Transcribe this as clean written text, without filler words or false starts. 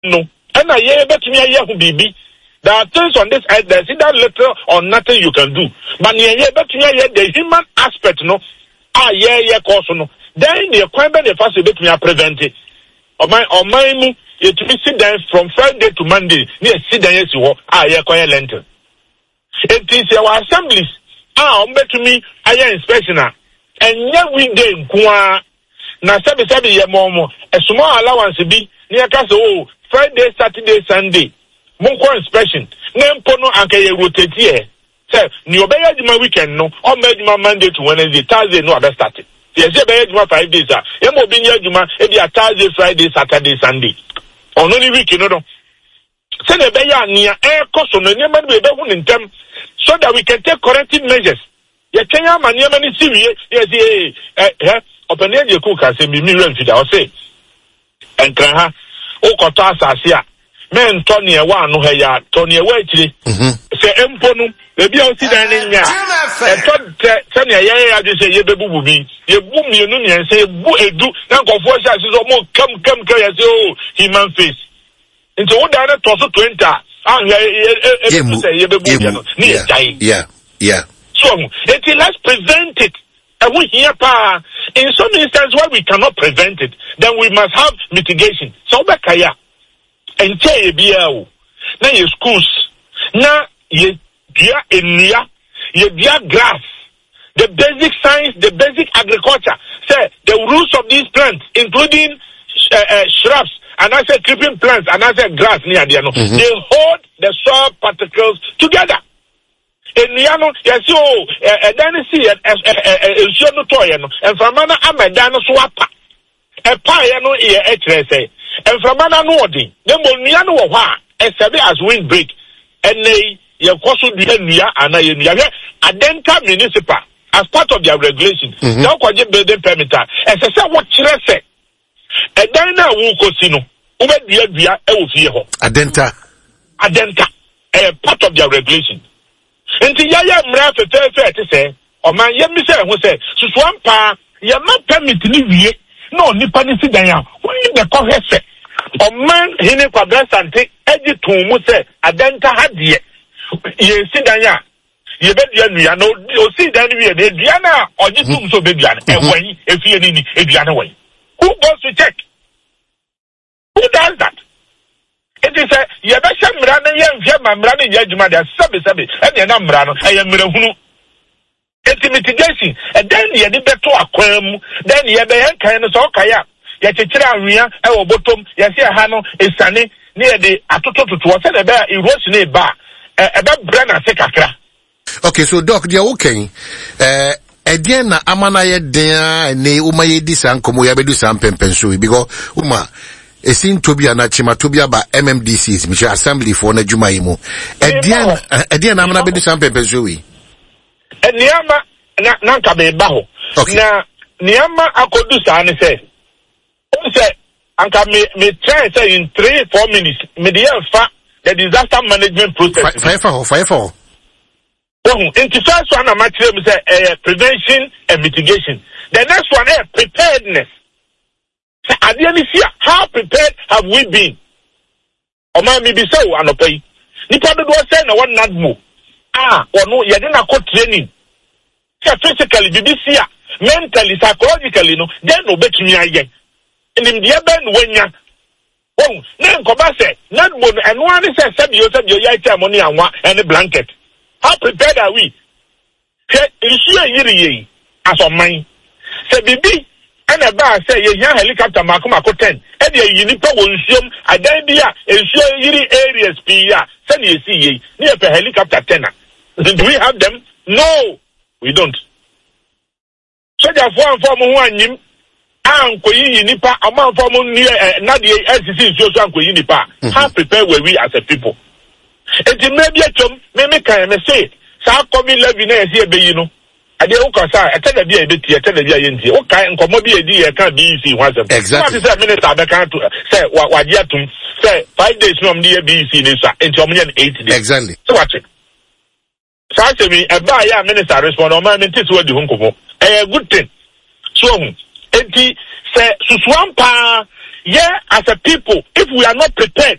no. And I hear about me a baby. There are things on this earth, there's either little or nothing you can do. But you hear about me the human aspect, no. Course, no. Then the equipment the first bit me are prevented. Or my you to be sit down from Friday to Monday, near sit down yes you walk, quiet lantern. It is our assemblies. To me, inspection. And yet we game, na sabi ye momo, a small allowance be near castle, Friday, Saturday, Sunday. Monko inspection. Nempono anke ye rotate here. Say, ni obey my weekend no, or made my Monday to Wednesday, Thursday no other started. Yes, you 5 days. Yemo be near Juma, every Thursday, Friday, Saturday, Sunday. On only week, you know. Send a bear near air cost on the Yemen be in term so that we can take corrective measures. Ye Kenya man Yemen is serious, yes, open your cook and say, me rent it, I'll say. And Kraha, Okota Sasia. Men Tony a one no ya Tony a waiting. Say Emponu, maybe I'll see that in ya. And Tony a just say ye boo be. Ye boom your noon and say boo a do now go for us more come say human face. Into what other toss to enter. Yeah. So let's prevent it. And we hear in some instances where we cannot prevent it, then we must have mitigation. So Bakaya. And say BL. Now your schools. Now ye dear Enya, ye dear grass. The basic science, the basic agriculture. Say the rules of these plants, including shrubs, and I say creeping plants, and I say grass near the they hold the soil particles together. In Yano, yes, then see a no toy, and from Mana Amadano swapper. A piano ear HSA. And from Mana Nodi, then Moniano Wa, and Sabi as windbreak, and they, your cost be and I Adenta Municipal, as part of their regulation. Now, building permit, as I said, what should I say? And then now, who cosino, over the Elfio. Adenta, a part of their regulation. And the Yaya Mra fair to say, or my young Mister who said, Swampa, you're not permitted to live. No, Nippani Sidaya, when the cohesive. Or man, he never bless and take edgy to Muse, Adenta had ye. Ye Sidaya. You bet you know, you see that we are Diana or just so big, and when if you need Diana way. Who goes to check? Who does that? It is a Yabasha Mrana, Yam running Yajma, Sabi, and the Nambrano, I am Mirahu. It's mitigation, and then you had better aquam, then you had a kind of Sokaya, Yachira, our bottom, Yasia Hano, is sunny near the Atoto to us, and a bear, it was near bar, about Brana Sekakra. Okay, so Doc, they're okay. Again, Amana Dea, ne Umaye Disan, Komoyabedu Sam Pempensui, because Uma. It seemed to be an achima to be about MMDCs, which are assembly for Najumaimu. Again, I'm not be some Pempensui. And Niama Nankabe Baho. Okay. Now, Niama Akodusa, and say, Anka may try say in 3-4 minutes, Media the disaster management process. Fire. In the first one, I'm actually say prevention and mitigation. The next one, preparedness. How prepared have we been? Or maybe so, and pay. Nipa do say na one not more. Or no, you didn't go training. Physically, BBC, mentally, psychologically, no, then no bet me again. And in the event when ya, oh, then Kobase, not one, and one is a said you yaita money and a blanket. How prepared are we? Issue as on mine. Say, Bibi. And a bar say, young helicopter Makumako 10. And the Unipa will assume idea and show you areas Pia. Send you see near the helicopter 10. Do we have them? No, we don't. So therefore, from one Uncle Unipa, a man from near Nadia SCC, so Uncle Unipa. How prepared were we as a people? And the media may can say, South Kobe Levine here, you know. I don't say, I tell the idea, okay, and come be a dear can't be easy once. Exactly. What is a minute I can't say what you have to say 5 days from the BC in 8 days. Exactly. So watch it. So I say, a buyer minister respond on my minutes what the Hunko. A good thing. So, say, Suswampa, as a people, if we are not prepared